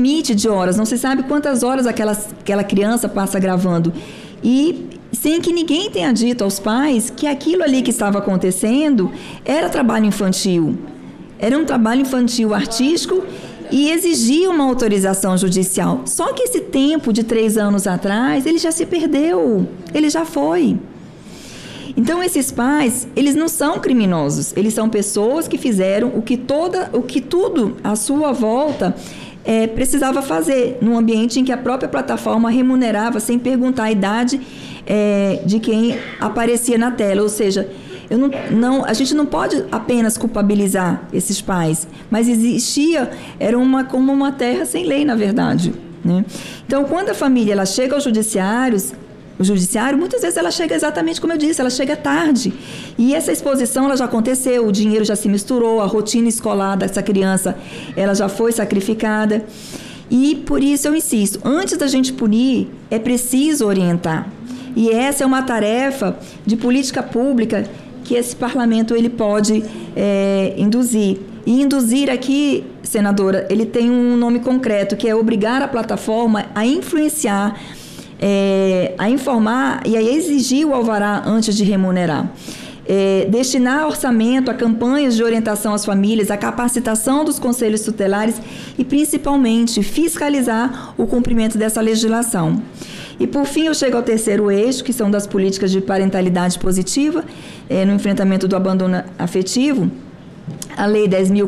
limite de horas, não se sabe quantas horas aquela criança passa gravando. E sem que ninguém tenha dito aos pais que aquilo ali que estava acontecendo era trabalho infantil. Era um trabalho infantil artístico e exigia uma autorização judicial. Só que esse tempo de 3 anos atrás, ele já se perdeu, ele já foi. Então, esses pais, eles não são criminosos, eles são pessoas que fizeram o que tudo à sua volta precisava fazer, num ambiente em que a própria plataforma remunerava sem perguntar a idade de quem aparecia na tela. Ou seja, a gente não pode apenas culpabilizar esses pais, mas era como uma terra sem lei, na verdade, né? Então, quando a família ela chega ao judiciário, muitas vezes ela chega exatamente como eu disse, ela chega tarde. E essa exposição ela já aconteceu, o dinheiro já se misturou, a rotina escolar dessa criança ela já foi sacrificada. E por isso eu insisto, antes da gente punir, é preciso orientar. E essa é uma tarefa de política pública que esse parlamento ele pode induzir. E induzir aqui, senadora, ele tem um nome concreto, que é obrigar a plataforma a influenciar, a informar e a exigir o alvará antes de remunerar. Destinar orçamento a campanhas de orientação às famílias, a capacitação dos conselhos tutelares e, principalmente, fiscalizar o cumprimento dessa legislação. E, por fim, eu chego ao terceiro eixo, que são das políticas de parentalidade positiva, no enfrentamento do abandono afetivo. A Lei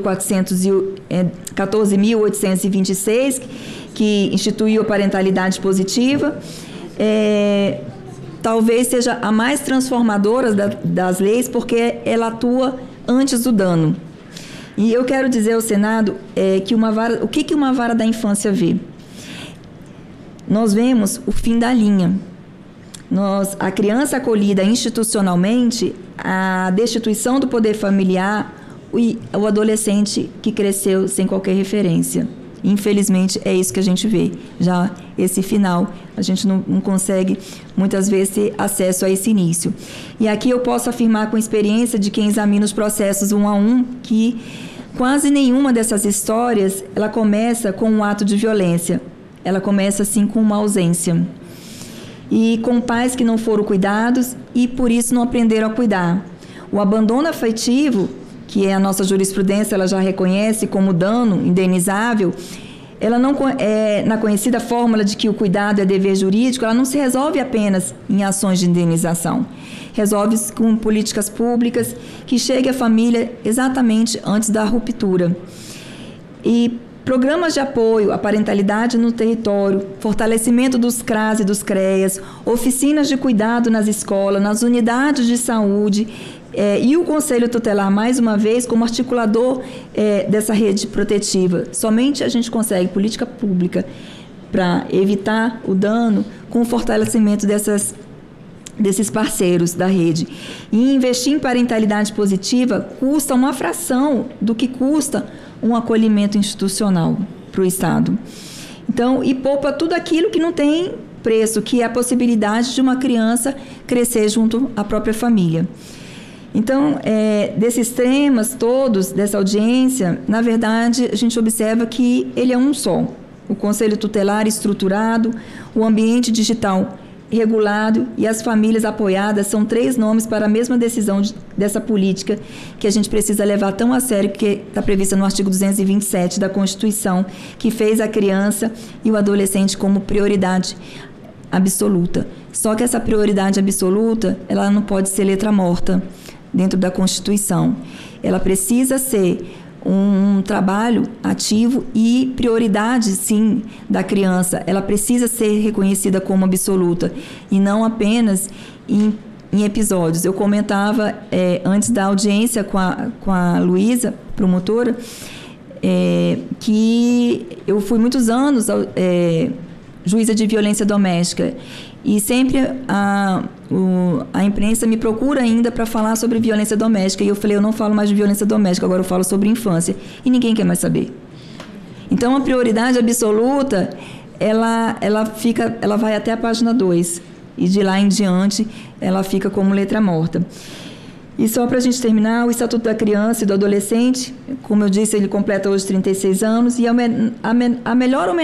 14.826, que instituiu a parentalidade positiva, talvez seja a mais transformadora das leis, porque ela atua antes do dano. E eu quero dizer ao Senado o que uma vara da infância vê? Nós vemos o fim da linha. A criança acolhida institucionalmente, a destituição do poder familiar e o adolescente que cresceu sem qualquer referência. Infelizmente, é isso que a gente vê. Já esse final, a gente não consegue, muitas vezes, ter acesso a esse início. E aqui eu posso afirmar com experiência de quem examina os processos 1 a 1, que quase nenhuma dessas histórias, ela começa com um ato de violência. Ela começa, sim, com uma ausência. E com pais que não foram cuidados e, por isso, não aprenderam a cuidar. O abandono afetivo, que a nossa jurisprudência ela já reconhece como dano indenizável, ela não na conhecida fórmula de que o cuidado é dever jurídico, ela não se resolve apenas em ações de indenização. Resolve-se com políticas públicas que cheguem à família exatamente antes da ruptura. E programas de apoio à parentalidade no território, fortalecimento dos CRAS e dos CREAS, oficinas de cuidado nas escolas, nas unidades de saúde, e o Conselho Tutelar, mais uma vez, como articulador dessa rede protetiva. Somente a gente consegue política pública para evitar o dano com o fortalecimento desses parceiros da rede. E investir em parentalidade positiva custa uma fração do que custa um acolhimento institucional para o Estado. Então, e poupa tudo aquilo que não tem preço, que é a possibilidade de uma criança crescer junto à própria família. Então, desses temas todos, dessa audiência, na verdade, a gente observa que ele é um só. O Conselho Tutelar estruturado, o ambiente digital regulado e as famílias apoiadas são 3 nomes para a mesma decisão dessa política que a gente precisa levar tão a sério, que está prevista no artigo 227 da Constituição, que fez a criança e o adolescente como prioridade absoluta. Só que essa prioridade absoluta, ela não pode ser letra morta dentro da Constituição. Ela precisa ser um trabalho ativo e prioridade, sim, da criança. Ela precisa ser reconhecida como absoluta e não apenas em episódios. Eu comentava antes da audiência com a Luísa, promotora, que eu fui muitos anos juíza de violência doméstica e sempre a imprensa me procura ainda para falar sobre violência doméstica, e eu falei, eu não falo mais de violência doméstica, agora eu falo sobre infância, e ninguém quer mais saber. Então, a prioridade absoluta, ela vai até a página 2, e de lá em diante, ela fica como letra morta. E só para a gente terminar, o Estatuto da Criança e do Adolescente, como eu disse, ele completa hoje 36 anos, e a melhor homenagem